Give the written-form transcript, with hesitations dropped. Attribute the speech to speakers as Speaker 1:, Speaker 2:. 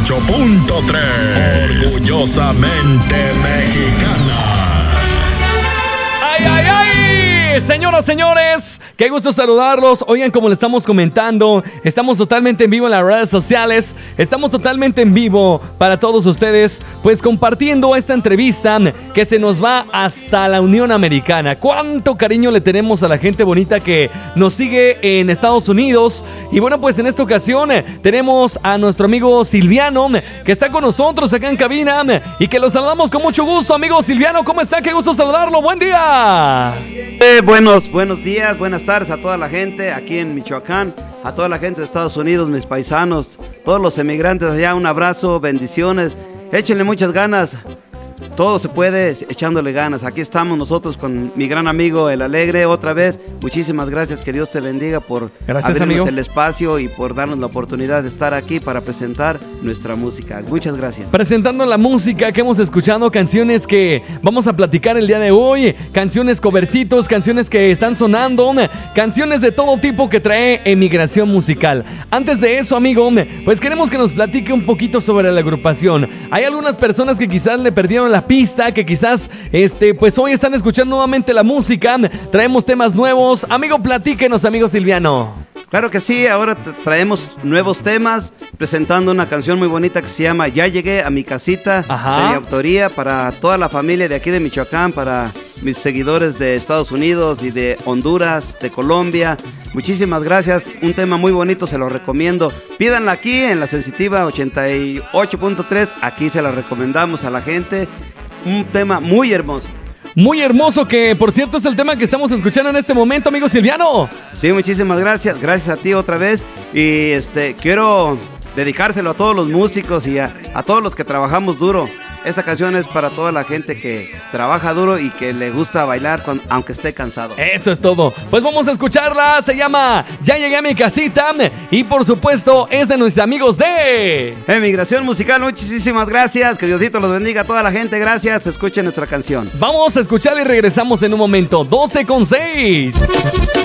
Speaker 1: 98.3. Orgullosamente mexicana.
Speaker 2: ¡Ay, ay, ay! Señoras, señores, qué gusto saludarlos. Oigan, como le estamos comentando, estamos totalmente en vivo en las redes sociales. Estamos totalmente en vivo para todos ustedes, pues compartiendo esta entrevista que se nos va hasta la Unión Americana. Cuánto cariño le tenemos a la gente bonita que nos sigue en Estados Unidos. Y bueno, pues en esta ocasión tenemos a nuestro amigo Silviano, que está con nosotros acá en cabina y que lo saludamos con mucho gusto. Amigo Silviano, ¿cómo está? Qué gusto saludarlo. Buen día.
Speaker 3: Buenos días, buenas tardes a toda la gente aquí en Michoacán, a toda la gente de Estados Unidos, mis paisanos, todos los emigrantes allá, un abrazo, bendiciones, échenle muchas ganas, todo se puede echándole ganas. Aquí estamos nosotros con mi gran amigo El Alegre otra vez. Muchísimas gracias, que Dios te bendiga por abrirnos amigo. El espacio y por darnos la oportunidad de estar aquí para presentar nuestra música. Muchas gracias.
Speaker 2: Presentando la música que hemos escuchado, canciones que vamos a platicar el día de hoy, canciones covercitos, canciones que están sonando, canciones de todo tipo que trae Emigración Musical. Antes de eso, amigo, pues queremos que nos platique un poquito sobre la agrupación. Hay algunas personas que quizás le perdieron la pista, que quizás pues hoy están escuchando nuevamente la música. Traemos temas nuevos. Amigo, platíquenos, amigo Silviano.
Speaker 3: Claro que sí, ahora traemos nuevos temas, presentando una canción muy bonita que se llama Ya Llegué a Mi Casita. Ajá. De mi autoría, para toda la familia de aquí de Michoacán, para mis seguidores de Estados Unidos y de Honduras, de Colombia. Muchísimas gracias, un tema muy bonito, se lo recomiendo. Pídanla aquí en la Sensitiva 88.3, aquí se la recomendamos a la gente. Un tema muy hermoso.
Speaker 2: Muy hermoso, que por cierto es el tema que estamos escuchando en este momento, amigo Silviano.
Speaker 3: Sí, muchísimas gracias, gracias a ti otra vez. Y quiero dedicárselo a todos los músicos y a todos los que trabajamos duro. Esta canción es para toda la gente que trabaja duro y que le gusta bailar aunque esté cansado.
Speaker 2: Eso es todo. Pues vamos a escucharla. Se llama Ya Llegué a Mi Casita. Y por supuesto es de nuestros amigos de
Speaker 3: Emigración Musical. Muchísimas gracias. Que Diosito los bendiga a toda la gente. Gracias. Escuchen nuestra canción.
Speaker 2: Vamos a escucharla y regresamos en un momento. 12:06.